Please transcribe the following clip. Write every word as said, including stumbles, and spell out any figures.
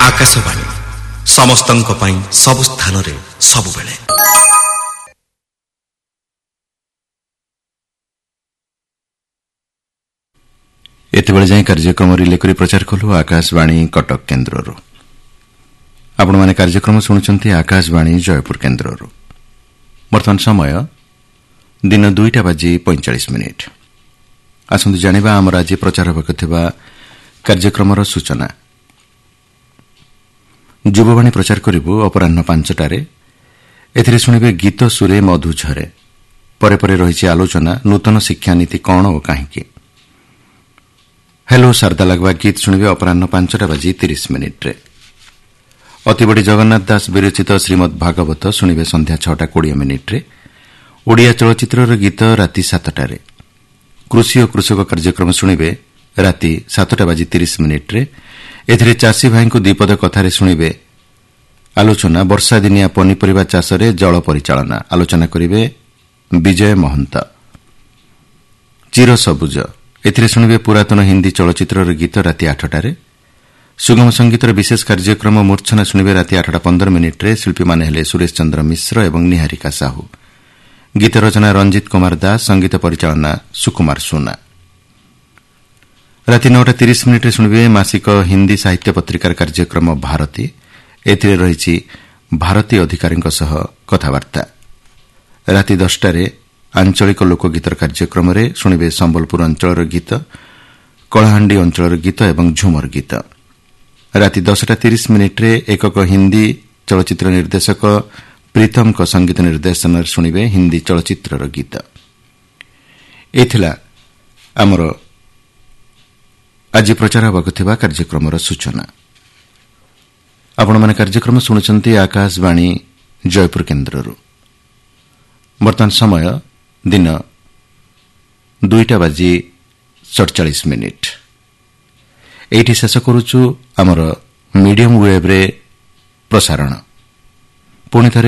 आकाशवाणी समस्तंक पई सब स्थान रे सब बेले। एतेबेले जाई कार्यक्रम रिले करी प्रचार कलु आकाशवाणी कटक केन्द्ररो। आपण माने कार्यक्रम सुनुचंती आकाशवाणी जयपुर केन्द्ररो। वर्तमान समय दिन दुईटा बाजी पैंचाश मिनिट। आसंतु जानिबा आम राज्य प्रचार हेबाक थिबा कार्यक्रमर सूचना। युववाणी प्रचार करिबु अपराह्न पांचटारे। एथिरे सुनिबे गीत सुरे मधु झरे। परे परे रहिछि आलोचना नूतन शिक्षा नीति कौन ओ काहीकि। हेलो शारदा लगवा गीत सुनिबे अपराह्न पांचटा बाजी तीस मिनिट रे। अतिबड़ी जगन्नाथ दास विरचित श्रीमद भागवत सुनिबे संध्या छटा कोड़े मिनिट रे। ओडिया चलचित्रर गीत राति सातटारे। कृषि और कृषक कार्यक्रम सुनिबे राति सातटा बाजी तीस मिनिट रे। एथिरे चाषी भाई को द्विपद कथारे सुनिबे आलोचना वर्षा दिनिया पनीपरिबा चाषरे जल परिचालना। आलोचना करिबे विजय महंत। चिर सबुज एथिरे सुनिबे पुरातन हिंदी चलचित्रर गीत राति आठटारे। सुगम संगीतर विशेष कार्यक्रम मूर्छना सुनिबे राति आठटा पंदर मिनिट रे। शिल्पी माने हेले सुरेश चंद्र मिश्र एवं निहारिका साहू। गीत रचना रंजित कुमार दास। संगीत परिचालना सुकुमार सोना। राति नौटा तीस मिनिट रे सुनिबे मासिक हिंदी साहित्य पत्रिकार कार्यक्रम भारती। एथिरे रहिछि भारती अधिकारीଙ୍କ सह कथावार्ता। राति दसटारे आंचलिक लोकगीतर कार्यक्रम रे सुनिबे संबलपुर अंचलर गीत, कलाहांडी अंचलर गीत एवं झुमर गीत। राति दसटा तीस मिनिट रे एकक हिंदी चलचित्र निर्देशक प्रीतम को संगीत निर्देशन सुनिबे हिंदी चलचित्रर गीत। एथिला आमर आज प्रचार हेबाक थिबा कार्यक्रमर सूचना। आपण माने कार्यक्रम सुनुचंती आकाशवाणी जयपुर केन्द्ररो। वर्तमान समय दिन दुईटा बाजी सड़चाश मिनिट। एठी शेष करूछु आमर मीडियम वेब रे प्रसारण। पुणी थरे